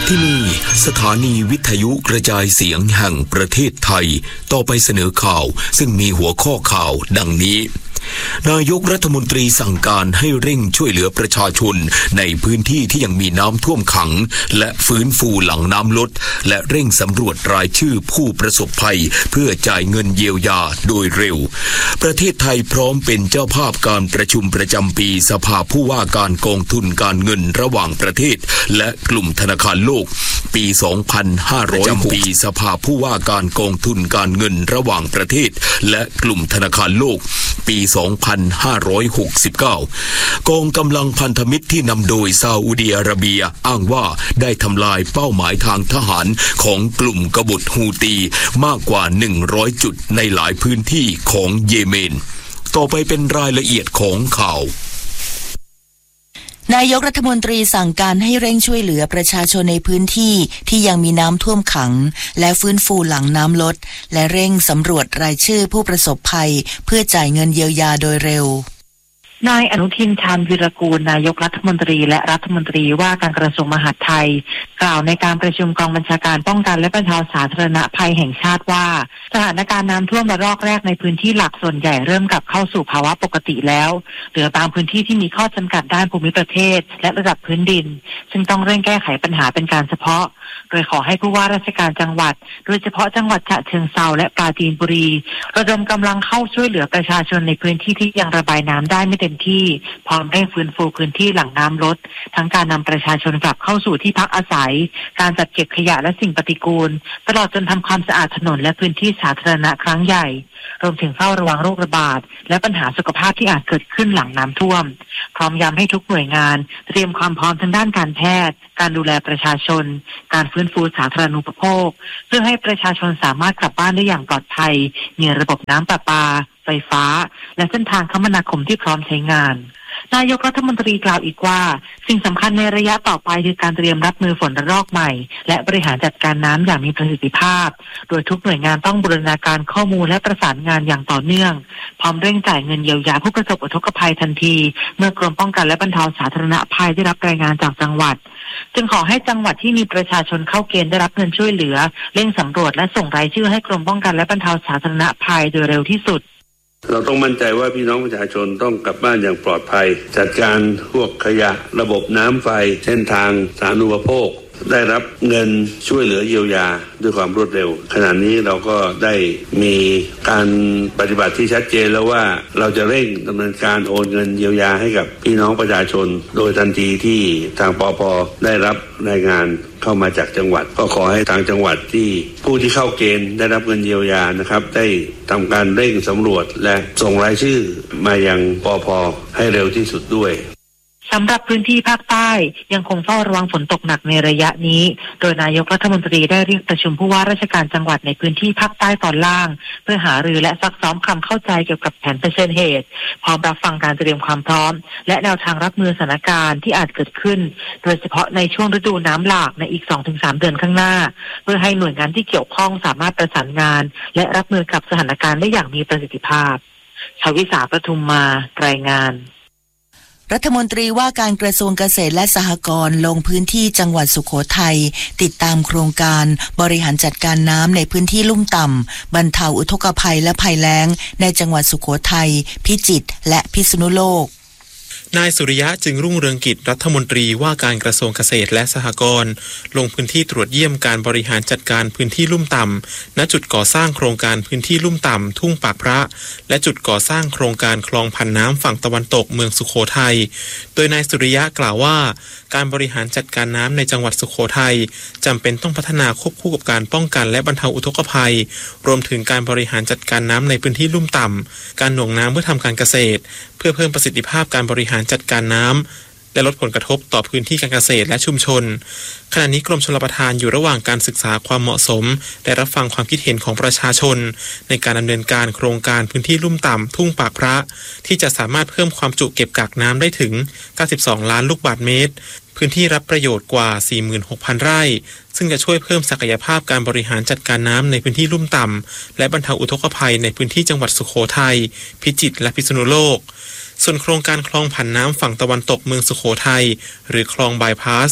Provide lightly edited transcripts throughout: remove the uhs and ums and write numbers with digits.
ที่นี่สถานีวิทยุกระจายเสียงแห่งประเทศไทยต่อไปเสนอข่าวซึ่งมีหัวข้อข่าวดังนี้นายกรัฐมนตรีสั่งการให้เร่งช่วยเหลือประชาชนในพื้นที่ที่ยังมีน้ำท่วมขังและฟื้นฟูหลังน้ำลดและเร่งสำรวจรายชื่อผู้ประสบภัยเพื่อจ่ายเงินเยียวยาโดยเร็วประเทศไทยพร้อมเป็นเจ้าภาพการประชุมประจำปีสภาผู้ว่าการกองทุนการเงินระหว่างประเทศและกลุ่มธนาคารโลกปี 2506 ปีสภาผู้ว่าการกองทุนการเงินระหว่างประเทศและกลุ่มธนาคารโลกปี2569กองกำลังพันธมิตรที่นำโดยซาอุดิอาระเบียอ้างว่าได้ทำลายเป้าหมายทางทหารของกลุ่มกบฏฮูตีมากกว่า100จุดในหลายพื้นที่ของเยเมนต่อไปเป็นรายละเอียดของข่าวนายกรัฐมนตรีสั่งการให้เร่งช่วยเหลือประชาชนในพื้นที่ที่ยังมีน้ำท่วมขังและฟื้นฟูหลังน้ำลดและเร่งสำรวจรายชื่อผู้ประสบภัยเพื่อจ่ายเงินเยียวยาโดยเร็วนายอนุทิน ชาญวีรกูลนายกรัฐมนตรีและรัฐมนตรีว่าการกระทรวงมหาดไทยกล่าวในการประชุมกองบัญชาการป้องกันและบรรเทาสาธารณภัยแห่งชาติว่าสถานการณ์น้ำท่วมระลอกแรกในพื้นที่หลักส่วนใหญ่เริ่มกลับเข้าสู่ภาวะปกติแล้วเหลือบางพื้นที่ที่มีข้อจำกัดด้านภูมิประเทศและระดับพื้นดินซึ่งต้องเร่งแก้ไขปัญหาเป็นการเฉพาะโดยขอให้ผู้ว่าราชการจังหวัดโดยเฉพาะจังหวัดฉะเชิงเทราและปราจีนบุรีระดมกำลังเข้าช่วยเหลือประชาชนในพื้นที่ที่ยังระบายน้ำได้ไม่เต็มที่พร้อมเร่งฟื้นฟูพื้นที่หลังน้ำลดทั้งการนำประชาชนกลับเข้าสู่ที่พักอาศัยการจัดเก็บขยะและสิ่งปฏิกูลตลอดจนทำความสะอาดถนนและพื้นที่สาธารณะครั้งใหญ่รวมถึงเฝ้าระวังโรคระบาดและปัญหาสุขภาพที่อาจเกิดขึ้นหลังน้ำท่วมพร้อมย้ำให้ทุกหน่วยงานเตรียมความพร้อมทางด้านการแพทย์การดูแลประชาชนการฟื้นฟูสาธารณูปโภคเพื่อให้ประชาชนสามารถกลับบ้านได้อย่างปลอดภัยมีระบบน้ำประปาไฟฟ้าและเส้นทางคมนาคมที่พร้อมใช้งานนายกรัฐมนตรีกล่าวอีกว่าสิ่งสำคัญในระยะต่อไปคือการเตรียมรับมือฝนระลอกใหม่และบริหารจัดการน้ำอย่างมีประสิทธิภาพโดยทุกหน่วยงานต้องบูรณาการข้อมูลและประสานงานอย่างต่อเนื่องพร้อมเร่งจ่ายเงินเยียวยาผู้ประสบอุทกภัยทันทีเมื่อกรมป้องกันและบรรเทาสาธารณภัยได้รับรายงานจากจังหวัดจึงขอให้จังหวัดที่มีประชาชนเข้าเกณฑ์ได้รับเงินช่วยเหลือเร่งสำรวจและส่งรายชื่อให้กรมป้องกันและบรรเทาสาธารณภัยโดยเร็วที่สุดเราต้องมั่นใจว่าพี่น้องประชาชนต้องกลับบ้านอย่างปลอดภัยจัดการพวกขยะระบบน้ำไฟเส้นทางสาธารณูปโภคได้รับเงินช่วยเหลือเยียวยาด้วยความรวดเร็วขณะนี้เราก็ได้มีการปฏิบัติที่ชัดเจนแล้วว่าเราจะเร่งดำเนินการโอนเงินเยียวยาให้กับพี่น้องประชาชนโดยทันทีที่ทางปภ.ได้รับรายงานเข้ามาจากจังหวัดก็ขอให้ทางจังหวัดที่ผู้ที่เข้าเกณฑ์ได้รับเงินเยียวยานะครับได้ทำการเร่งสำรวจและส่งรายชื่อมายังปภ.ให้เร็วที่สุดด้วยสำหรับพื้นที่ภาคใต้ยังคงเฝ้าระวังฝนตกหนักในระยะนี้โดยนายกรัฐมนตรีได้เรียกประชุมผู้ว่าราชการจังหวัดในพื้นที่ภาคใต้ตอนล่างเพื่อหารือและซักซ้อมความเข้าใจเกี่ยวกับแผนเผชิญเหตุพร้อมรับฟังการเตรียมความพร้อมและแนวทางรับมือสถานการณ์ที่อาจเกิดขึ้นโดยเฉพาะในช่วงฤดูน้ำหลากในอีก 2-3 เดือนข้างหน้าเพื่อให้หน่วยงานที่เกี่ยวข้องสามารถประสานงานและรับมือกับสถานการณ์ได้อย่างมีประสิทธิภาพชวิสาประทุมมารายงานรัฐมนตรีว่าการกระทรวงเกษตรและสหกรณ์ลงพื้นที่จังหวัดสุโขทัยติดตามโครงการบริหารจัดการน้ำในพื้นที่ลุ่มต่ำบรรเทาอุทกภัยและภัยแล้งในจังหวัดสุโขทัยพิจิตรและพิษณุโลกนายสุริยะจึงรุ่งเรืองกิจรัฐมนตรีว่าการกระทรวงเกษตรและสหกรณ์ลงพื้นที่ตรวจเยี่ยมการบริหารจัดการพื้นที่ลุ่มต่ำณจุดก่อสร้างโครงการพื้นที่ลุ่มต่ำทุ่งปากพระและจุดก่อสร้างโครงการคลองพันน้ำฝั่งตะวันตกเมืองสุโขทัยโดยนายสุริยะกล่าวว่าการบริหารจัดการน้ำในจังหวัดสุโขทัยจำเป็นต้องพัฒนาควบคู่กับการป้องกันและบรรเทาอุทกภัยรวมถึงการบริหารจัดการน้ำในพื้นที่ลุ่มต่ำการหน่วงน้ำเพื่อทำการเกษตรเพื่อเพิ่มประสิทธิภาพการบริหารจัดการน้ำและลดผลกระทบต่อพื้นที่การเกษตรและชุมชนขณะนี้กรมชลประทานอยู่ระหว่างการศึกษาความเหมาะสมและรับฟังความคิดเห็นของประชาชนในการดำเนินการโครงการพื้นที่ลุ่มต่ำทุ่งปากพระที่จะสามารถเพิ่มความจุเก็บกักน้ำได้ถึง92ล้านลูกบาศก์เมตรพื้นที่รับประโยชน์กว่า 46,000 ไร่ซึ่งจะช่วยเพิ่มศักยภาพการบริหารจัดการน้ำในพื้นที่ลุ่มต่ำและบรรเทาอุทกภัยในพื้นที่จังหวัดสุโขทัยพิจิตรและพิษณุโลกส่วนโครงการคลองผันน้ำฝั่งตะวันตกเมืองสุโขทัยหรือคลองบายพาส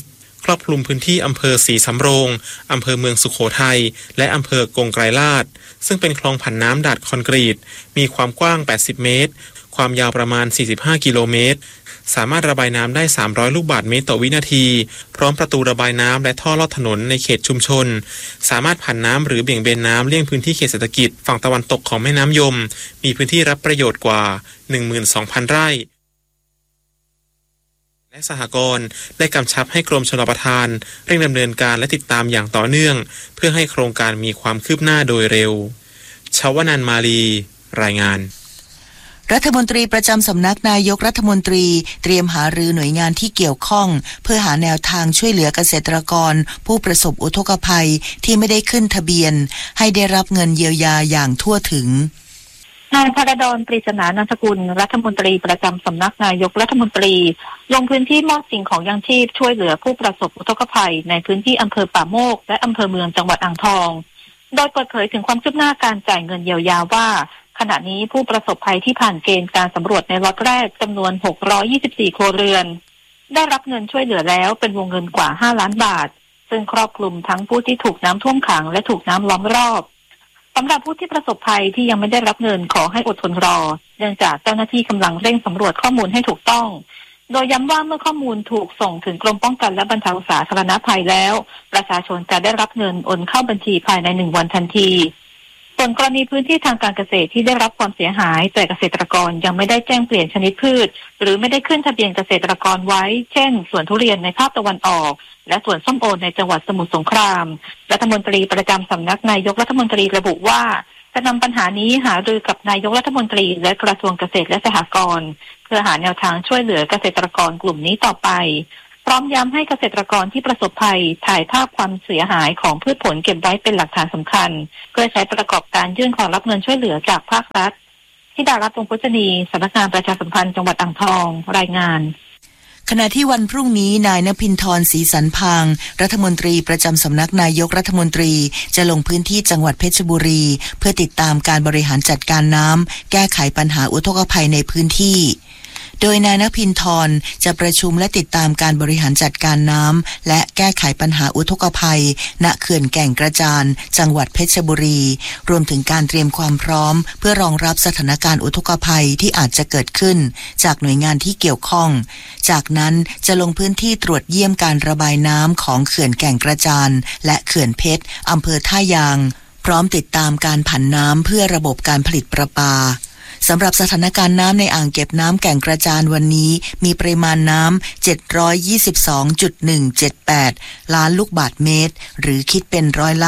ครอบคลุมพื้นที่อำเภอศรีสำโรงอำเภอเมืองสุโขทัยและอำเภอกงไกรลาดซึ่งเป็นคลองผันน้ำดัดคอนกรีตมีความกว้าง80เมตรความยาวประมาณ45กิโลเมตรสามารถระบายน้ำได้300ลูกบาศก์เมตรต่อวินาทีพร้อมประตูระบายน้ำและท่อลอดถนนในเขตชุมชนสามารถผันน้ำหรือเบี่ยงเบนน้ำเลี่ยงพื้นที่เขตเศรษฐกิจฝั่งตะวันตกของแม่น้ำยมมีพื้นที่รับประโยชน์กว่า 12,000 ไร่และสหกรณ์ได้กำชับให้กรมชลประทานเร่งดำเนินการและติดตามอย่างต่อเนื่องเพื่อให้โครงการมีความคืบหน้าโดยเร็วชวนันท์มาลีรายงานรัฐมนตรีประจำสำนักนายกรัฐมนตรีเตรียมหารือหน่วยงานที่เกี่ยวข้องเพื่อหาแนวทางช่วยเหลือเกษตรกรผู้ประสบอุทกภัยที่ไม่ได้ขึ้นทะเบียนให้ได้รับเงินเยียวยาอย่างทั่วถึงนายพระดล ปริศนานามสกุลรัฐมนตรีประจำสำนักนายกรัฐมนตรีลงพื้นที่มอบสิ่งของยังชีพช่วยเหลือผู้ประสบอุทกภัยในพื้นที่อำเภอป่าโมกและอำเภอเมืองจังหวัดอ่างทองโดยเปิดเผยถึงความคืบหน้าการจ่ายเงินเยียวยาว่าขณะนี้ผู้ประสบภัยที่ผ่านเกณฑ์การสำรวจในล็อตแรกจำนวน624ครัวเรือนได้รับเงินช่วยเหลือแล้วเป็นวงเงินกว่า5ล้านบาทซึ่งครอบคลุมทั้งผู้ที่ถูกน้ำท่วมขังและถูกน้ำล้อมรอบสำหรับผู้ที่ประสบภัยที่ยังไม่ได้รับเงินขอให้อดทนรอเนื่องจากเจ้าหน้าที่กำลังเร่งสำรวจข้อมูลให้ถูกต้องโดยย้ำว่าเมื่อข้อมูลถูกส่งถึงกรมป้องกันและบรรเทาสาธารณภัยแล้วประชาชนจะได้รับเงินโอนเข้าบัญชีภายใน1วันทันทีส่วนกรณีพื้นที่ทางการเกษตรที่ได้รับความเสียหายแต่เกษตรกรยังไม่ได้แจ้งเปลี่ยนชนิดพืชหรือไม่ได้ขึ้นทะเบียนเกษตรกรไว้เช่นสวนทุเรียนในภาคตะวันออกและสวนส้มโอในจังหวัดสมุทรสงครามรัฐมนตรีประจำสำนักนายกรัฐมนตรีระบุว่าจะนำปัญหานี้หารือกับนายกรัฐมนตรีและกระทรวงเกษตรและสหกรณ์เพื่อหาแนวทางช่วยเหลือเกษตรกรกลุ่มนี้ต่อไปพร้อมย้ำให้เกษตรกรที่ประสบภัยถ่ายภาพความเสียหายของพืชผลเก็บไว้เป็นหลักฐานสำคัญเพื่อใช้ประกอบการยื่นขอรับเงินช่วยเหลือจากภาครัฐที่ดารัตน์ วงศ์พุชนีสำนักงานประชาสัมพันธ์จังหวัดอ่างทองรายงานขณะที่วันพรุ่งนี้นายณภินทร ศรีสันพางรัฐมนตรีประจำสำนักนายกรัฐมนตรีจะลงพื้นที่จังหวัดเพชรบุรีเพื่อติดตามการบริหารจัดการน้ำแก้ไขปัญหาอุทกภัยในพื้นที่โดยนายณภินทรจะประชุมและติดตามการบริหารจัดการน้ำและแก้ไขปัญหาอุทกภัยณเขื่อนแก่งกระจานจังหวัดเพชรบุรีรวมถึงการเตรียมความพร้อมเพื่อรองรับสถานการณ์อุทกภัยที่อาจจะเกิดขึ้นจากหน่วยงานที่เกี่ยวข้องจากนั้นจะลงพื้นที่ตรวจเยี่ยมการระบายน้ำของเขื่อนแก่งกระจานและเขื่อนเพชรอำเภอท่ายางพร้อมติดตามการผันน้ำเพื่อระบบการผลิตประปาสำหรับสถานการณ์น้ำในอ่างเก็บน้ำแก่งกระจานวันนี้มีปริมาณน้ำ 722.178 ล้านลูกบาศก์เมตรหรือคิดเป็นร้อยละ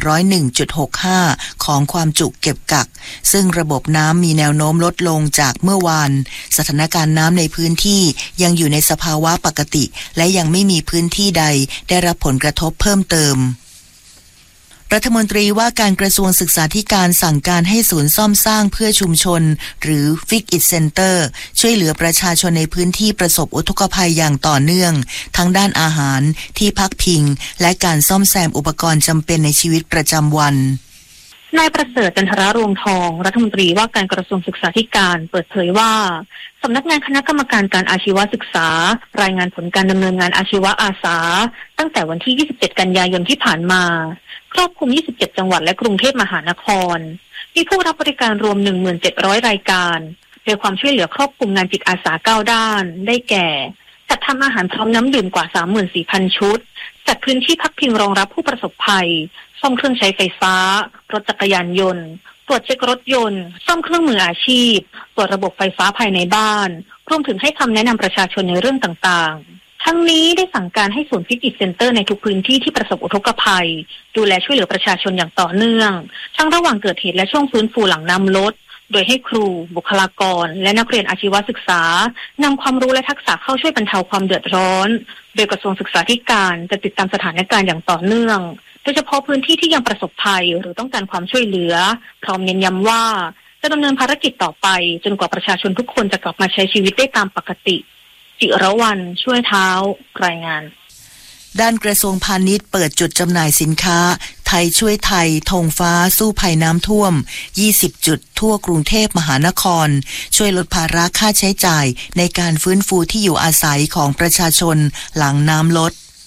101.65 ของความจุเก็บกักซึ่งระบบน้ำมีแนวโน้มลดลงจากเมื่อวานสถานการณ์น้ำในพื้นที่ยังอยู่ในสภาวะปกติและยังไม่มีพื้นที่ใดได้รับผลกระทบเพิ่มเติมรัฐมนตรีว่าการกระทรวงศึกษาธิการสั่งการให้ศูนย์ซ่อมสร้างเพื่อชุมชนหรือ Fix It Center ช่วยเหลือประชาชนในพื้นที่ประสบอุทกภัยอย่างต่อเนื่องทั้งด้านอาหารที่พักพิงและการซ่อมแซมอุปกรณ์จำเป็นในชีวิตประจำวันนายประเสริฐ จันทรรวงทองรัฐมนตรีว่าการกระทรวงศึกษาธิการเปิดเผยว่าสำนักงานคณะกรรมการการอาชีวศึกษารายงานผลการดำเนินงานอาชีวะอาสาตั้งแต่วันที่27กันยายนที่ผ่านมาครอบคลุม27จังหวัดและกรุงเทพมหานครมีผู้รับบริการรวม 17,000 รายการโดยความช่วยเหลือครอบคลุมงานจิตอาสา9ด้านได้แก่จัดทำอาหารพร้อมน้ำดื่มกว่า 34,000 ชุดจัดพื้นที่พักพิงรองรับผู้ประสบภัยซ่อมเครื่องใช้ไฟฟ้ารถจักรยานยนต์ตรวจเช็ครถยนต์ซ่อมเครื่องมืออาชีพตรวจระบบไฟฟ้าภายในบ้านรวมถึงให้คำแนะนำประชาชนในเรื่องต่างๆทั้งนี้ได้สั่งการให้ศูนย์ Fix It Center ในทุกพื้นที่ที่ประสบอุทกภัยดูแลช่วยเหลือประชาชนอย่างต่อเนื่องทั้งระหว่างเกิดเหตุและช่วงฟื้นฟูหลังน้ำลดโดยให้ครูบุคลากรและนักเรียนอาชีวศึกษานำความรู้และทักษะเข้าช่วยบรรเทาความเดือดร้อนโดยกระทรวงศึกษาธิการจะติดตามสถานการณ์อย่างต่อเนื่องโดยเฉพาะพื้นที่ที่ยังประสบภัยหรือต้องการความช่วยเหลือพร้อมเน้นย้ำว่าจะดำเนินภารกิจต่อไปจนกว่าประชาชนทุกคนจะกลับมาใช้ชีวิตได้ตามปกติจิรวรรณช่วยเท้ารายงานด้านกระทรวงพาณิชย์เปิดจุดจำหน่ายสินค้าไทยช่วยไทยธงฟ้าสู้ภัยน้ำท่วม20จุดทั่วกรุงเทพมหานครช่วยลดภาระค่าใช้จ่ายในการฟื้นฟูที่อยู่อาศัยของประชาชนหลังน้ำลด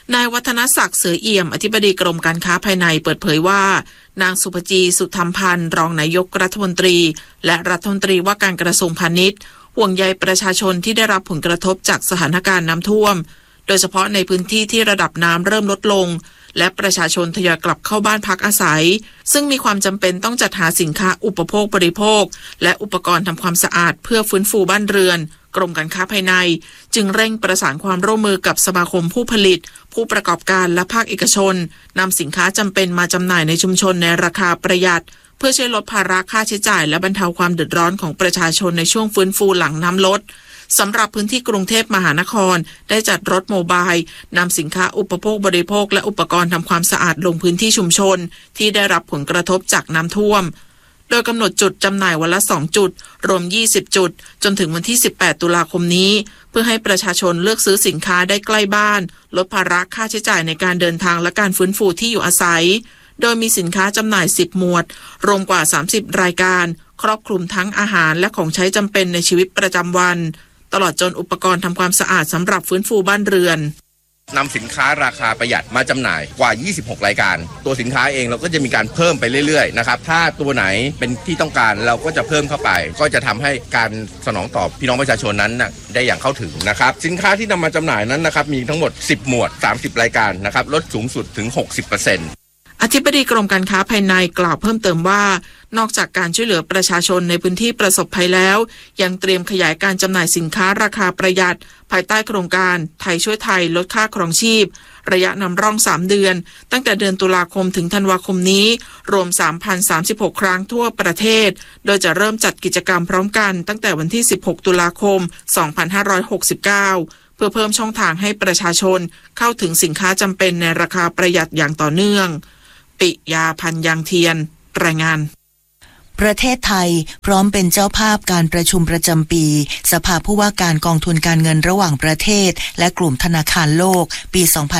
นายวัฒนศักดิ์เสือเอี่ยมอธิบดีกรมการค้าภายในเปิดเผยว่านางสุภจีสุธรรมพันธ์รองนายกรัฐมนตรีและรัฐมนตรีว่าการกระทรวงพาณิชย์ห่วงใยประชาชนที่ได้รับผลกระทบจากสถานการณ์น้ำท่วมโดยเฉพาะในพื้นที่ที่ระดับน้ำเริ่มลดลงและประชาชนทยอยกลับเข้าบ้านพักอาศัยซึ่งมีความจำเป็นต้องจัดหาสินค้าอุปโภคบริโภคและอุปกรณ์ทำความสะอาดเพื่อฟื้นฟูบ้านเรือนกรมการค้าภายในจึงเร่งประสานความร่วมมือกับสมาคมผู้ผลิตผู้ประกอบการและภาคเอกชนนำสินค้าจำเป็นมาจำหน่ายในชุมชนในราคาประหยัดเพื่อช่วยลดภาระค่าใช้จ่ายและบรรเทาความเดือดร้อนของประชาชนในช่วงฟื้นฟูหลังน้ำลดสำหรับพื้นที่กรุงเทพมหานครได้จัดรถโมบายนำสินค้าอุปโภคบริโภคและอุปกรณ์ทำความสะอาดลงพื้นที่ชุมชนที่ได้รับผลกระทบจากน้ำท่วมโดยกำหนดจุดจำหน่ายวันละ2จุดรวม20จุดจนถึงวันที่18ตุลาคมนี้เพื่อให้ประชาชนเลือกซื้อสินค้าได้ใกล้บ้านลดภาระค่าใช้จ่ายในการเดินทางและการฟื้นฟูที่อยู่อาศัยโดยมีสินค้าจำหน่าย10หมวดรวมกว่า30รายการครอบคลุมทั้งอาหารและของใช้จำเป็นในชีวิตประจำวันตลอดจนอุปกรณ์ทำความสะอาดสำหรับฟื้นฟูบ้านเรือนนำสินค้าราคาประหยัดมาจำหน่ายกว่า26รายการตัวสินค้าเองเราก็จะมีการเพิ่มไปเรื่อยๆนะครับถ้าตัวไหนเป็นที่ต้องการเราก็จะเพิ่มเข้าไปก็จะทำให้การสนองตอบพี่น้องประชาชนนั้นได้อย่างเข้าถึงนะครับสินค้าที่นำมาจำหน่ายนั้นนะครับมีทั้งหมด10หมวด30รายการนะครับลดสูงสุดถึง 60% อธิบดีกรมการค้าภายในกล่าวเพิ่มเติมว่านอกจากการช่วยเหลือประชาชนในพื้นที่ประสบภัยแล้วยังเตรียมขยายการจำหน่ายสินค้าราคาประหยัดภายใต้โครงการไทยช่วยไทยลดค่าครองชีพระยะนำร่อง3เดือนตั้งแต่เดือนตุลาคมถึงธันวาคมนี้รวม 3,036 ครั้งทั่วประเทศโดยจะเริ่มจัดกิจกรรมพร้อมกันตั้งแต่วันที่16ตุลาคม2569เพื่อเพิ่มช่องทางให้ประชาชนเข้าถึงสินค้าจำเป็นในราคาประหยัดอย่างต่อเนื่องปิยาพันธ์ยางเทียนรายงานประเทศไทยพร้อมเป็นเจ้าภาพการประชุมประจำปีสภาผู้ว่าการกองทุนการเงินระหว่างประเทศและกลุ่มธนาคารโลกปี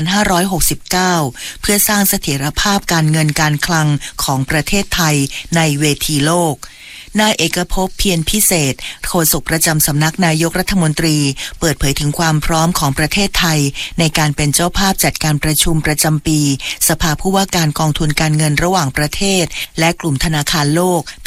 2569 เพื่อสร้างเสถียรภาพการเงินการคลังของประเทศไทยในเวทีโลกนายเอกภพเพียรพิเศษโฆษกประจำสำนักนายกรัฐมนตรีเปิดเผยถึงความพร้อมของประเทศไทยในการเป็นเจ้าภาพจัดการประชุมประจำปีสภาผู้ว่าการกองทุนการเงินระหว่างประเทศและกลุ่มธนาคารโลกปี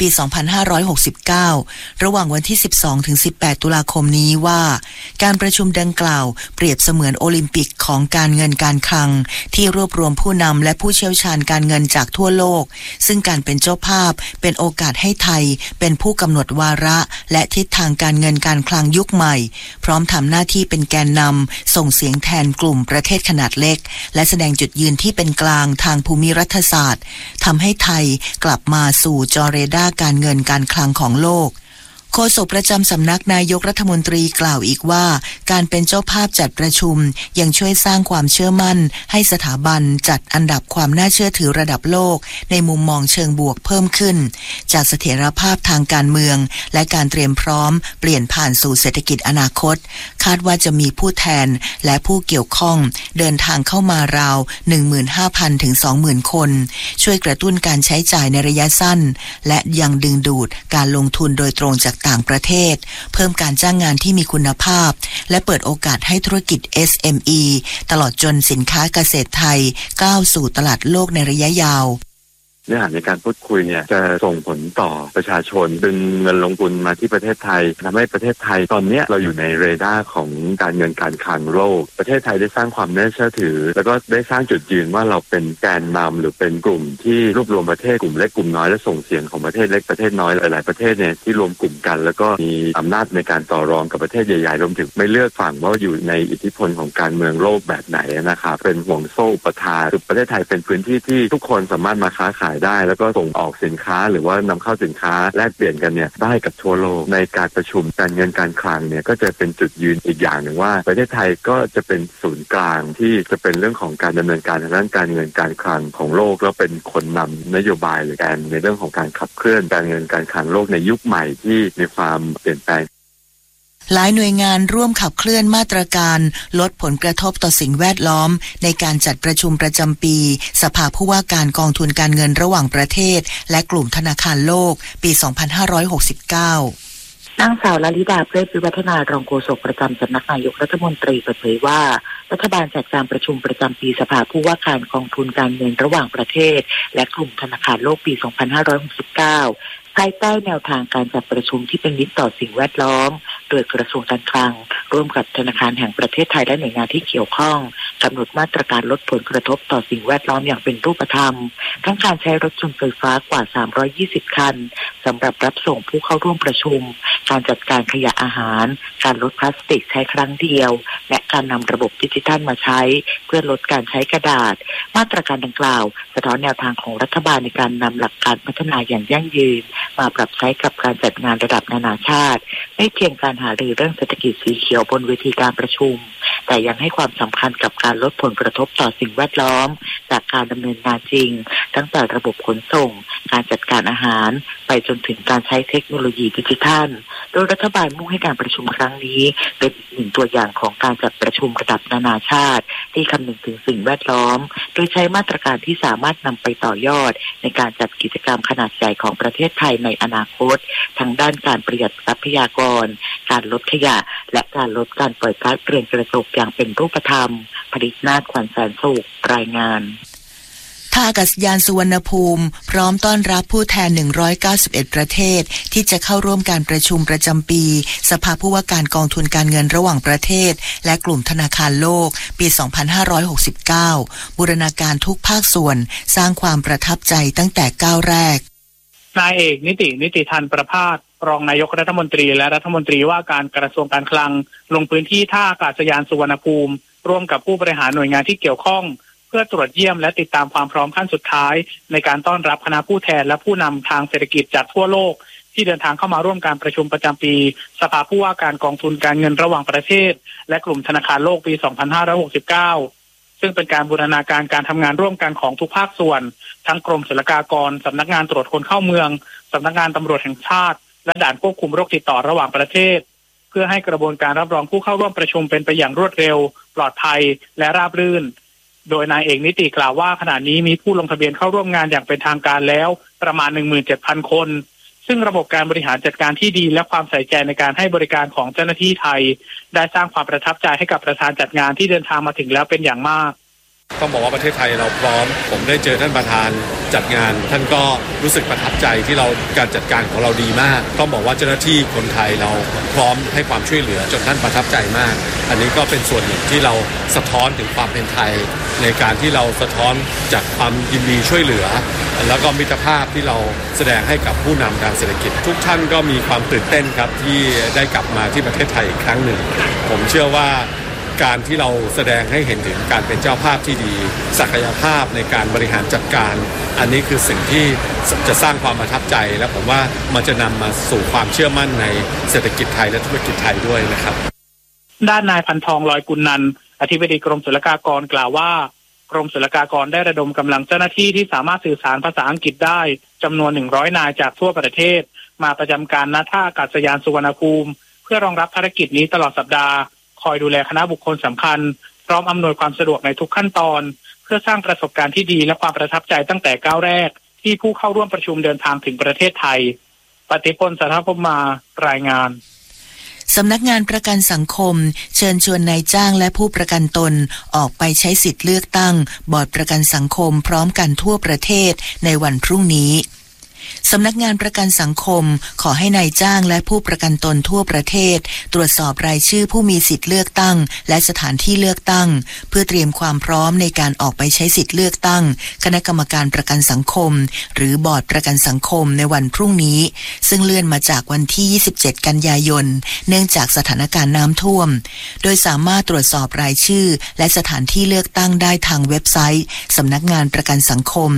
2569 ระหว่างวันที่ 12-18 ตุลาคมนี้ว่าการประชุมดังกล่าวเปรียบเสมือนโอลิมปิกของการเงินการคลังที่รวบรวมผู้นำและผู้เชี่ยวชาญการเงินจากทั่วโลกซึ่งการเป็นเจ้าภาพเป็นโอกาสให้ไทยเป็นผู้กำหนดวาระและทิศทางการเงินการคลังยุคใหม่พร้อมทำหน้าที่เป็นแกนนำส่งเสียงแทนกลุ่มประเทศขนาดเล็กและแสดงจุดยืนที่เป็นกลางทางภูมิรัฐศาสตร์ทำให้ไทยกลับมาสู่จอเรดาร์การเงินการคลังของโลกโฆษกประจำสำนักนายกรัฐมนตรีกล่าวอีกว่าการเป็นเจ้าภาพจัดประชุมยังช่วยสร้างความเชื่อมั่นให้สถาบันจัดอันดับความน่าเชื่อถือระดับโลกในมุมมองเชิงบวกเพิ่มขึ้นจากเสถียรภาพทางการเมืองและการเตรียมพร้อมเปลี่ยนผ่านสู่เศรษฐกิจอนาคตคาดว่าจะมีผู้แทนและผู้เกี่ยวข้องเดินทางเข้ามาราว 15,000 ถึง 20,000 คนช่วยกระตุ้นการใช้จ่ายในระยะสั้นและยังดึงดูดการลงทุนโดยตรงจากต่างประเทศเพิ่มการจ้างงานที่มีคุณภาพและเปิดโอกาสให้ธุรกิจ SME ตลอดจนสินค้าเกษตรไทยก้าวสู่ตลาดโลกในระยะยาวเนื้อหาในการพูดคุยเนี่ยจะส่งผลต่อประชาชนดึงเงินลงทุนมาที่ประเทศไทยทำให้ประเทศไทยตอนนี้เราอยู่ในเรดาร์ของการเงินการคลังโลกประเทศไทยได้สร้างความน่าเชื่อถือแล้วก็ได้สร้างจุดยืนว่าเราเป็นแกนนำหรือเป็นกลุ่มที่รวบรวมประเทศกลุ่มเล็กกลุ่มน้อยและส่งเสียงของประเทศเล็กประเทศน้อยหลายๆประเทศเนี่ยที่รวมกลุ่มกันแล้วก็มีอำนาจในการต่อรองกับประเทศใหญ่ๆรวมถึงไม่เลือกฝั่งว่าอยู่ในอิทธิพลของการเมืองโลกแบบไหนนะครับเป็นห่วงโซ่อุปทานคือประเทศไทยเป็นพื้นที่ที่ทุกคนสามารถมาค้าขายได้แล้วก็ส่งออกสินค้าหรือว่านำเข้าสินค้าแลกเปลี่ยนกันเนี่ยได้กับทั่วโลกในการประชุมการเงินการคลังเนี่ยก็จะเป็นจุดยืนอีกอย่างหนึ่งว่าประเทศไทยก็จะเป็นศูนย์กลางที่จะเป็นเรื่องของการดำเนินการทางด้านการเงินการคลังของโลกแล้วเป็นคนนำนโยบายหรือการในเรื่องของการขับเคลื่อนการเงินการคลังโลกในยุคใหม่ที่มีความเปลี่ยนแปลงหลายหน่วยงานร่วมขับเคลื่อนมาตรการลดผลกระทบต่อสิ่งแวดล้อมในการจัดประชุมประจำปีสภาผู้ว่าการกองทุนการเงินระหว่างประเทศและกลุ่มธนาคารโลกปี 2569 นางสาวลลิดาเพชรวิวัฒนารองโฆษกประจำสำนักนายกรัฐมนตรีเปิดเผยว่ารัฐบาลจัดการประชุมประจำปีสภาผู้ว่าการกองทุนการเงินระหว่างประเทศและกลุ่มธนาคารโลกปี 2569 ภายใต้แนวทางการจัดประชุมที่เป็นมิตรต่อสิ่งแวดล้อมโดยกระทรวงการคลังร่วมกับธนาคารแห่งประเทศไทยและหน่วยงานที่เกี่ยวข้องกำหนดมาตรการลดผลกระทบต่อสิ่งแวดล้อมอย่างเป็นรูปธรรมทั้งการใช้รถยนต์ไฟฟ้ากว่า320คันสำหรับรับส่งผู้เข้าร่วมประชุมการจัดการขยะอาหารการลดพลาสติกใช้ครั้งเดียวและการนำระบบดิจิทัลมาใช้เพื่อลดการใช้กระดาษมาตรการดังกล่าวสะท้อนแนวทางของรัฐบาลในการนำหลักการพัฒนาอย่างยั่งยืนมาปรับใช้กับการจัดงานระดับนานาชาติไม่เพียงการหารือเรื่องเศรษฐกิจสีเขียวบนเวทีการประชุมแต่ยังให้ความสำคัญกับการลดผลกระทบต่อสิ่งแวดล้อมจากการดำเนินงานจริงตั้งแต่ระบบขนส่งการจัดการอาหารไปจนถึงการใช้เทคโนโลยีดิจิทัลโดยรัฐบาลมุ่งให้การประชุมครั้งนี้เป็นหนึ่งตัวอย่างของการจัดประชุมระดับนานาชาติที่คำนึงถึงสิ่งแวดล้อมโดยใช้มาตรการที่สามารถนำไปต่อยอดในการจัดกิจกรรมขนาดใหญ่ของประเทศไทยในอนาคตทั้งด้านการประหยัดทรัพยากรการลดขยะและการลดการปล่อยก๊าซเรือนกระจกอย่างเป็นรูปธรรมผลิตนาถขวัญแสนสุขรายงานท่าอากาศยานสุวรรณภูมิพร้อมต้อนรับผู้แทน191ประเทศที่จะเข้าร่วมการประชุมประจำปีสภาผู้ว่าการกองทุนการเงินระหว่างประเทศและกลุ่มธนาคารโลกปี 2569 บูรณาการทุกภาคส่วนสร้างความประทับใจตั้งแต่ก้าวแรกนายเอกนิติธันประภาสรองนายกรัฐมนตรีและรัฐมนตรีว่าการกระทรวงการคลังลงพื้นที่ท่าอากาศยานสุวรรณภูมิร่วมกับผู้บริหารหน่วยงานที่เกี่ยวข้องเพื่อตรวจเยี่ยมและติดตามความพร้อมขั้นสุดท้ายในการต้อนรับคณะผู้แทนและผู้นำทางเศรษฐกิจจากทั่วโลกที่เดินทางเข้ามาร่วมการประชุมประจำปีสภาผู้ว่าการกองทุนการเงินระหว่างประเทศและกลุ่มธนาคารโลกปี 2569 ซึ่งเป็นการบูรณาการการทำงานร่วมกันของทุกภาคส่วนทั้งกรมศุลกากรสำนักงานตรวจคนเข้าเมืองสำนักงานตำรวจแห่งชาติและด่านควบคุมโรคติดต่อระหว่างประเทศเพื่อให้กระบวนการรับรองผู้เข้าร่วมประชุมเป็นไปอย่างรวดเร็วปลอดภัยและราบรื่นโดยนายเอกนิติกล่าวว่าขณะนี้มีผู้ลงทะเบียนเข้าร่วมงานอย่างเป็นทางการแล้วประมาณ 17,000 คนซึ่งระบบการบริหารจัดการที่ดีและความใส่ใจในการให้บริการของเจ้าหน้าที่ไทยได้สร้างความประทับใจให้กับประธานจัดงานที่เดินทางมาถึงแล้วเป็นอย่างมากต้องบอกว่าประเทศไทยเราพร้อมผมได้เจอท่านประธานจัดงานท่านก็รู้สึกประทับใจที่เราการจัดการของเราดีมากต้องบอกว่าเจ้าหน้าที่คนไทยเราพร้อมให้ความช่วยเหลือจนท่านประทับใจมากอันนี้ก็เป็นส่วนหนึ่งที่เราสะท้อนถึงความเป็นไทยในการที่เราสะท้อนจากความยินดีช่วยเหลือแล้วก็มิตรภาพที่เราแสดงให้กับผู้นำทางเศรษฐกิจทุกท่านก็มีความตื่นเต้นครับที่ได้กลับมาที่ประเทศไทยอีกครั้งหนึ่งผมเชื่อว่าการที่เราแสดงให้เห็นถึงการเป็นเจ้าภาพที่ดีศักยภาพในการบริหารจัดการอันนี้คือสิ่งที่จะสร้างความประทับใจและผมว่ามันจะนำมาสู่ความเชื่อมั่นในเศรษฐกิจไทยและธุรกิจไทยด้วยนะครับด้านนายพันทองลอยกุลนันท์อธิบดีกรมศุลกากรกล่าวว่ากรมศุลกากรได้ระดมกำลังเจ้าหน้าที่ที่สามารถสื่อสารภาษาอังกฤษได้จำนวน100นายจากทั่วประเทศมาประจำการณท่าอากาศยานสุวรรณภูมิเพื่อรองรับภารกิจนี้ตลอดสัปดาห์คอยดูแลคณะบุคคลสำคัญพร้อมอำนวยความสะดวกในทุกขั้นตอนเพื่อสร้างประสบการณ์ที่ดีและความประทับใจตั้งแต่ก้าวแรกที่ผู้เข้าร่วมประชุมเดินทางถึงประเทศไทยปฏิพล สัทธพมารายงานสำนักงานประกันสังคมเชิญชวนนายจ้างและผู้ประกันตนออกไปใช้สิทธิ์เลือกตั้งบอร์ดประกันสังคมพร้อมกันทั่วประเทศในวันพรุ่งนี้สำนักงานประกันสังคมขอให้นายจ้างและผู้ประกันตนทั่วประเทศตรวจสอบรายชื่อผู้มีสิทธิ์เลือกตั้งและสถานที่เลือกตั้งเพื่อเตรียมความพร้อมในการออกไปใช้สิทธิ์เลือกตั้งคณะกรรมการประกันสังคมหรือบอร์ดประกันสังคมในวันพรุ่งนี้ซึ่งเลื่อนมาจากวันที่27กันยายนเนื่องจากสถานการณ์น้ำท่วมโดยสามารถตรวจสอบรายชื่อและสถานที่เลือกตั้งได้ทางเว็บไซต์สำนักงานประกันสังคม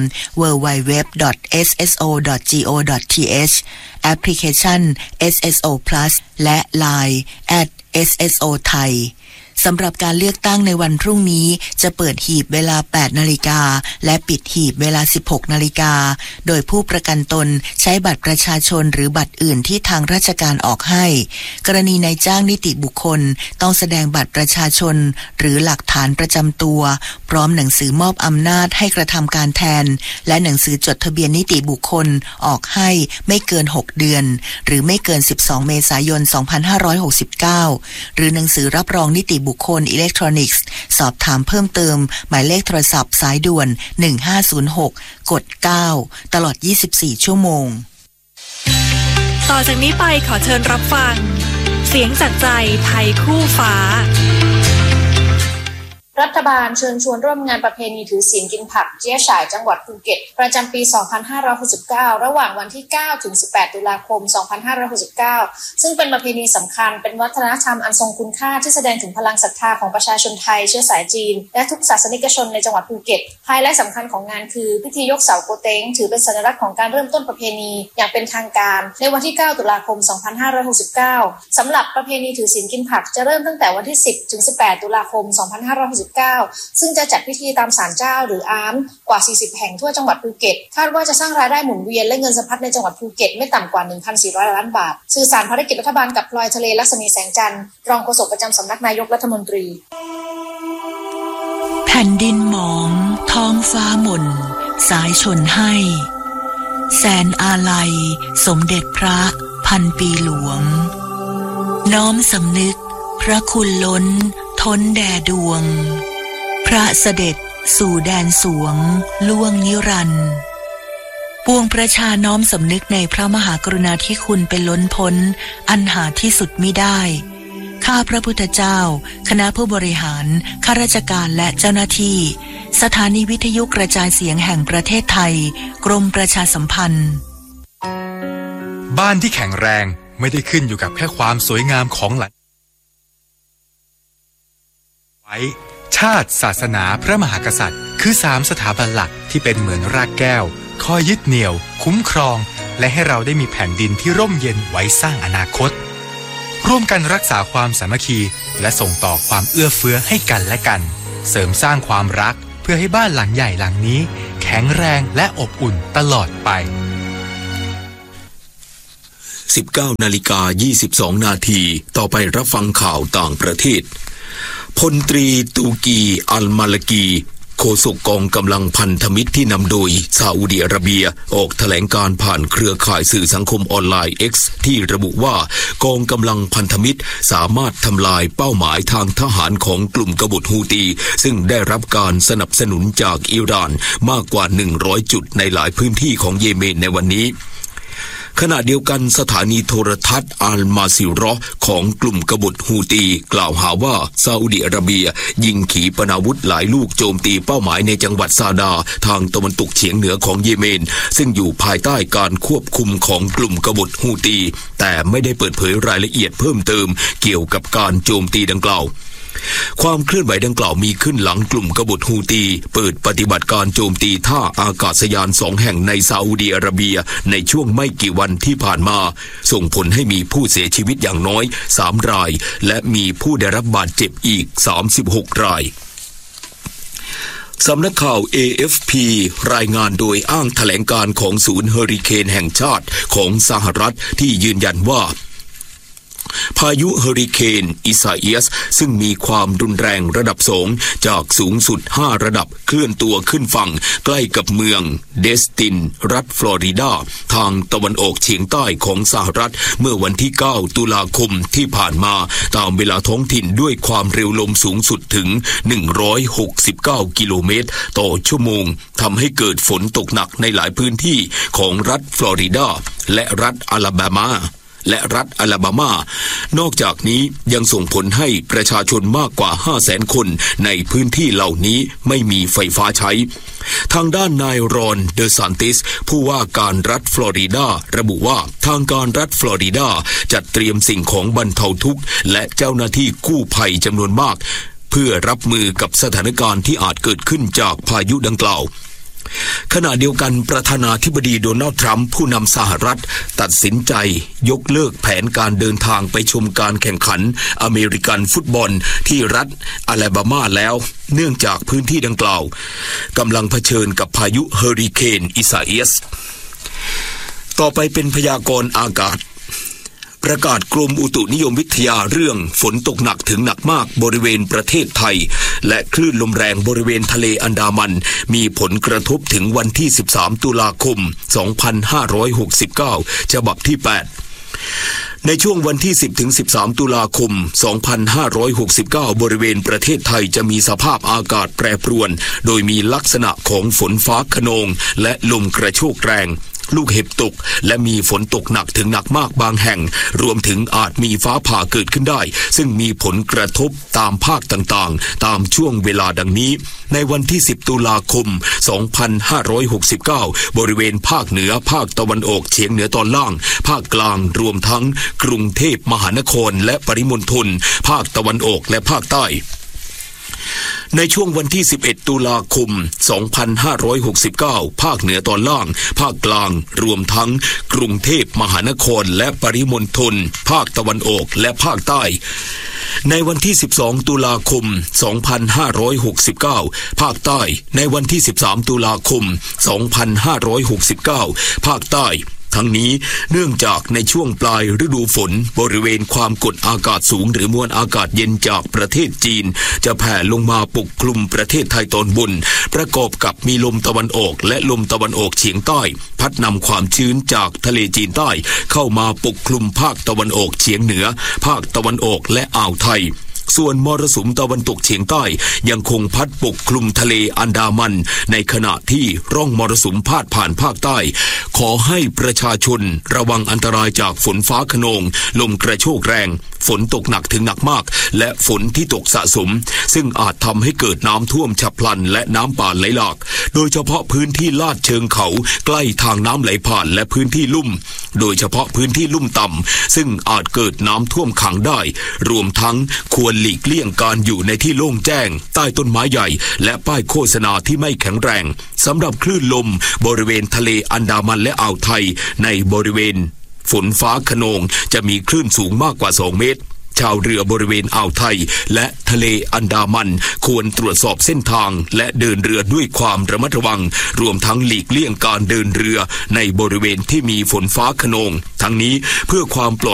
www.sso.go.th แอปพลิเคชัน SSO Plus และ Line @SSO Thai สำหรับการเลือกตั้งในวันพรุ่งนี้จะเปิดหีบเวลา 8 นาฬิกาและปิดหีบเวลา 16 นาฬิกาโดยผู้ประกันตนใช้บัตรประชาชนหรือบัตรอื่นที่ทางราชการออกให้กรณีนายจ้างนิติบุคคลต้องแสดงบัตรประชาชนหรือหลักฐานประจำตัวพร้อมหนังสือมอบอำนาจให้กระทำการแทนและหนังสือจดทะเบียนนิติบุคคลออกให้ไม่เกิน 6 เดือนหรือไม่เกิน 12 เมษายน 2569 หรือหนังสือรับรองนิติบุคคลอิเล็กทรอนิกส์สอบถามเพิ่มเติมหมายเลขโทรศัพท์สายด่วน 1506 กด 9 ตลอด 24 ชั่วโมงต่อจากนี้ไปขอเชิญรับฟังเสียงจากใจไทยคู่ฟ้ารัฐบาลเชิญชวนร่วมงานประเพณีถือศีลกินผักเจี๊ยฉ่ายจังหวัดภูเก็ตประจำปี 2569 ระหว่างวันที่ 9 ถึง 18 ตุลาคม 2569 ซึ่งเป็นประเพณีสำคัญเป็นวัฒนธรรมอันทรงคุณค่าที่แสดงถึงพลังศรัทธาของประชาชนไทยเชื้อสายจีนและทุกศาสนิกชนในจังหวัดภูเก็ตไฮไลท์สำคัญของงานคือพิธียกเสาโกเต็งถือเป็นสัญลักษณ์ของการเริ่มต้นประเพณีอย่างเป็นทางการในวันที่ 9 ตุลาคม 2569 สำหรับประเพณีถือศีลกินผักจะเริ่มตั้งแต่วันที่ 10 ถึง 18 ตุลาคม 2569 ซึ่งจะจัดพิธีตามศาลเจ้าหรืออาร์มกว่า 40 แห่งทั่วจังหวัดภูเก็ตคาดว่าจะสร้างรายได้หมุนเวียนและเงินสะพัดในจังหวัดภูเก็ตไม่ต่ำกว่า 1,400 ล้านบาทสื่อสารภารกิจรัฐบาลกับพลอยทะเลลักษมีแสงจันทร์รองโฆษกประจำสำนักนายกรัฐมนตรีแผ่นดินหมองท้องฟ้าหม่นสายชนให้แสนอาลัยสมเด็จพระพันปีหลวงน้อมสำนึกพระคุณล้นท้นแด่ดวงพระเสด็จสู่แดนสวงล่วงนิรันดร์ปวงประชาน้อมสำนึกในพระมหากรุณาธิคุณเป็นล้นพ้นอันหาที่สุดมิได้ข้าพระพุทธเจ้าคณะผู้บริหารข้าราชการและเจ้าหน้าที่สถานีวิทยุกระจายเสียงแห่งประเทศไทยกรมประชาสัมพันธ์บ้านที่แข็งแรงไม่ได้ขึ้นอยู่กับแค่ความสวยงามของหลังไว้ชาติศาสนาพระมหากษัตริย์คือ3สถาบันหลักที่เป็นเหมือนรากแก้วคอยยึดเหนี่ยวคุ้มครองและให้เราได้มีแผ่นดินที่ร่มเย็นไว้สร้างอนาคตร่วมกันรักษาความสามัคคีและส่งต่อความเอื้อเฟื้อให้กันและกันเสริมสร้างความรักเพื่อให้บ้านหลังใหญ่หลังนี้แข็งแรงและอบอุ่นตลอดไป 19:22 นาทีต่อไปรับฟังข่าวต่างประเทศพลตรีตูกีอัลมาลกีโฆษกกองกำลังพันธมิตรที่นำโดยซาอุดิอาระเบียออกแถลงการผ่านเครือข่ายสื่อสังคมออนไลน์ X ที่ระบุว่ากองกำลังพันธมิตรสามารถทำลายเป้าหมายทางทหารของกลุ่มกบฏฮูตีซึ่งได้รับการสนับสนุนจากอิหร่านมากกว่า100จุดในหลายพื้นที่ของเยเมนในวันนี้ขณะเดียวกันสถานีโทรทัศน์อัลมาซิรอของกลุ่มกบฏฮูตีกล่าวหาว่าซาอุดิอาระเบียยิงขีปนาวุธหลายลูกโจมตีเป้าหมายในจังหวัดซาดาทางตะวันตกเฉียงเหนือของเยเมนซึ่งอยู่ภายใต้การควบคุมของกลุ่มกบฏฮูตีแต่ไม่ได้เปิดเผยรายละเอียดเพิ่มเติมเกี่ยวกับการโจมตีดังกล่าวความเคลื่อนไหวดังกล่าวมีขึ้นหลังกลุ่มกบฏฮูตีเปิดปฏิบัติการโจมตีท่าอากาศยาน2แห่งในซาอุดิอาระเบียในช่วงไม่กี่วันที่ผ่านมาส่งผลให้มีผู้เสียชีวิตอย่างน้อย3รายและมีผู้ได้รับบาดเจ็บอีก36รายสำนักข่าว AFP รายงานโดยอ้างแถลงการของศูนย์เฮอริเคนแห่งชาติของสหรัฐที่ยืนยันว่าพายุเฮอริเคนอิซาเอียสซึ่งมีความรุนแรงระดับ2จากสูงสุด5ระดับเคลื่อนตัวขึ้นฝั่งใกล้กับเมืองเดสตินรัฐฟลอริดาทางตะวันออกเฉียงใต้ของสหรัฐเมื่อวันที่9ตุลาคมที่ผ่านมาตามเวลาท้องถิ่นด้วยความเร็วลมสูงสุดถึง169กิโลเมตรต่อชั่วโมงทำให้เกิดฝนตกหนักในหลายพื้นที่ของรัฐฟลอริดาและรัฐอลาบามานอกจากนี้ยังส่งผลให้ประชาชนมากกว่า 500,000 คนในพื้นที่เหล่านี้ไม่มีไฟฟ้าใช้ทางด้านนายรอนเดอซานติสผู้ว่าการรัฐฟลอริดาระบุว่าทางการรัฐฟลอริดาจัดเตรียมสิ่งของบรรเทาทุกข์และเจ้าหน้าที่กู้ภัยจำนวนมากเพื่อรับมือกับสถานการณ์ที่อาจเกิดขึ้นจากพายุดังกล่าวขณะเดียวกันประธานาธิบดีโดนัลด์ทรัมป์ผู้นำสหรัฐตัดสินใจยกเลิกแผนการเดินทางไปชมการแข่งขันอเมริกันฟุตบอลที่รัฐอลาบามาแล้วเนื่องจากพื้นที่ดังกล่าวกำลังเผชิญกับพายุเฮอริเคนอิซาเอสต่อไปเป็นพยากรณ์อากาศประกาศกรมอุตุนิยมวิทยาเรื่องฝนตกหนักถึงหนักมากบริเวณประเทศไทยและคลื่นลมแรงบริเวณทะเลอันดามันมีผลกระทบถึงวันที่13ตุลาคม2569ฉบับที่8ในช่วงวันที่10ถึง13ตุลาคม2569บริเวณประเทศไทยจะมีสภาพอากาศแปรปรวนโดยมีลักษณะของฝนฟ้าคะนองและลมกระโชกแรงลูกเห็บตกและมีฝนตกหนักถึงหนักมากบางแห่งรวมถึงอาจมีฟ้าผ่าเกิดขึ้นได้ซึ่งมีผลกระทบตามภาคต่างๆตามช่วงเวลาดังนี้ในวันที่10ตุลาคม2569บริเวณภาคเหนือภาคตะวันออกเฉียงเหนือตอนล่างภาคกลางรวมทั้งกรุงเทพมหานครและปริมณฑลภาคตะวันออกและภาคใต้ในช่วงวันที่11ตุลาคม2569ภาคเหนือตอนล่างภาคกลางรวมทั้งกรุงเทพมหานครและปริมณฑลภาคตะวันออกและภาคใต้ในวันที่12ตุลาคม2569ภาคใต้ในวันที่13ตุลาคม2569ภาคใต้ทั้งนี้เนื่องจากในช่วงปลายฤดูฝนบริเวณความกดอากาศสูงหรือมวลอากาศเย็นจากประเทศจีนจะแผ่ลงมาปกคลุมประเทศไทยตอนบนประกอบกับมีลมตะวันออกและลมตะวันออกเฉียงใต้พัดนำความชื้นจากทะเลจีนใต้เข้ามาปกคลุมภาคตะวันออกเฉียงเหนือภาคตะวันออกและอ่าวไทยส่วนมรสุมตะวันตกเฉียงใต้ยังคงพัดปกคลุมทะเลอันดามันในขณะที่ร่องมรสุมพาดผ่านภาคใต้ขอให้ประชาชนระวังอันตรายจากฝนฟ้าคะนองลมกระโชกแรงฝนตกหนักถึงหนักมากและฝนที่ตกสะสมซึ่งอาจทำให้เกิดน้ำท่วมฉับพลันและน้ำป่าไหลหลากโดยเฉพาะพื้นที่ลาดเชิงเขาใกล้ทางน้ำไหลผ่านและพื้นที่ลุ่มโดยเฉพาะพื้นที่ลุ่มต่ำซึ่งอาจเกิดน้ำท่วมขังได้รวมทั้งควรหลีกเลี่ยงการอยู่ในที่โล่งแจ้งใต้ต้นไม้ใหญ่และป้ายโฆษณาที่ไม่แข็งแรงสำหรับคลื่นลมบริเวณทะเลอันดามันและอ่าวไทยในบริเวณฝนฟ้าคะนองจะมีคลื่นสูงมากกว่า2 เมตรชาวเรือบริเวณอ่าวไทยและทะเลอันดามันควรตรวจสอบเส้นทางและเดินเรือด้วยความระมัดระวังรวมทั้งหลีกเลี่ยงการเดินเรือในบริเวณที่มีฝนฟ้าคะนองทั้งนี้เพื่อความปลอด